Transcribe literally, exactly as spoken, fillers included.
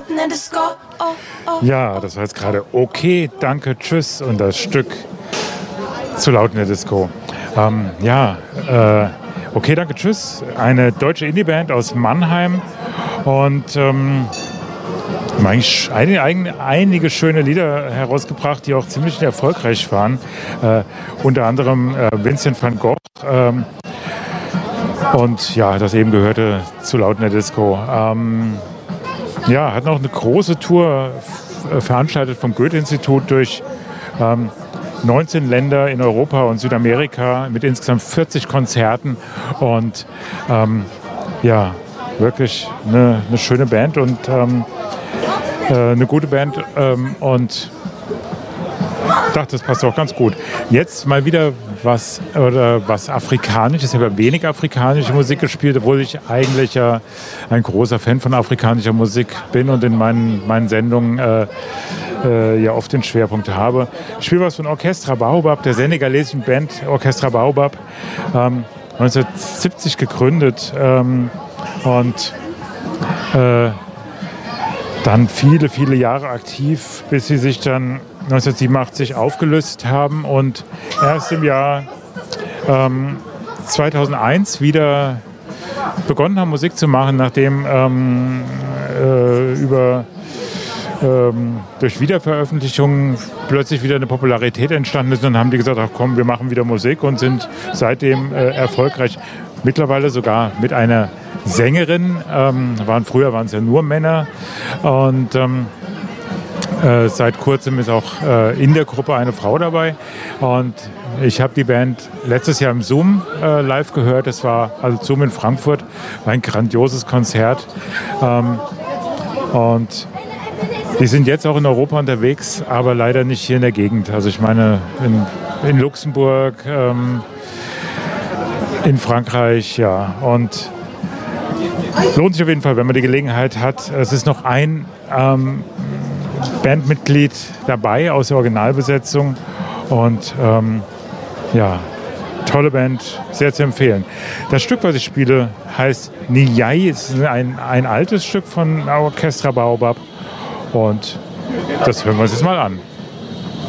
in der Disco. Oh, oh. Ja, das war jetzt gerade Okay, danke, tschüss und das Stück Zu laut in der Disco. Ähm, ja, äh, Okay, danke, tschüss. Eine deutsche Indie-Band aus Mannheim und ähm, haben eigentlich einige, einige schöne Lieder herausgebracht, die auch ziemlich erfolgreich waren. Äh, unter anderem äh, Vincent van Gogh ähm, und ja, das eben gehörte Zu laut in der Disco. Ähm, ja, hat noch eine große Tour f- veranstaltet vom Goethe-Institut durch ähm, neunzehn Länder in Europa und Südamerika mit insgesamt vierzig Konzerten und ähm, ja, wirklich eine, eine schöne Band und ähm, äh, eine gute Band ähm, und ich dachte, das passt auch ganz gut. Jetzt mal wieder was, oder was Afrikanisches. Ich habe wenig afrikanische Musik gespielt, obwohl ich eigentlich ja ein großer Fan von afrikanischer Musik bin und in meinen, meinen Sendungen äh, äh, ja oft den Schwerpunkt habe. Ich spiele was von Orchestra Baobab, der senegalesischen Band Orchestra Baobab, ähm, neunzehnhundertsiebzig gegründet ähm, und äh, dann viele, viele Jahre aktiv, bis sie sich dann neunzehnhundertsiebenundachtzig aufgelöst haben und erst im Jahr ähm, zweitausendeins wieder begonnen haben, Musik zu machen, nachdem ähm, äh, über, ähm, durch Wiederveröffentlichungen plötzlich wieder eine Popularität entstanden ist. Und dann haben die gesagt, ach komm, wir machen wieder Musik und sind seitdem äh, erfolgreich. Mittlerweile sogar mit einer Sängerin. Ähm, waren, früher waren es ja nur Männer. Und ähm, Äh, seit kurzem ist auch äh, in der Gruppe eine Frau dabei und ich habe die Band letztes Jahr im Zoom äh, live gehört. Das war also Zoom in Frankfurt, war ein grandioses Konzert ähm, und die sind jetzt auch in Europa unterwegs, aber leider nicht hier in der Gegend. Also ich meine in, in Luxemburg, ähm, in Frankreich, ja, und lohnt sich auf jeden Fall, wenn man die Gelegenheit hat. Es ist noch ein ähm, Bandmitglied dabei aus der Originalbesetzung und ähm, ja, tolle Band, sehr zu empfehlen. Das Stück, was ich spiele, heißt Niyai. Es ist ein, ein altes Stück von Orchestra Baobab und das hören wir uns jetzt mal an.